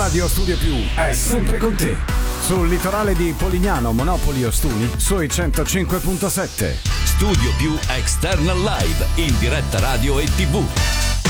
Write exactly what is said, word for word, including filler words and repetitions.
Radio Studio Più è sempre con te. Sul litorale di Polignano, Monopoli Ostuni, sui centocinque virgola sette. Studio Più External Live, in diretta radio e tivù.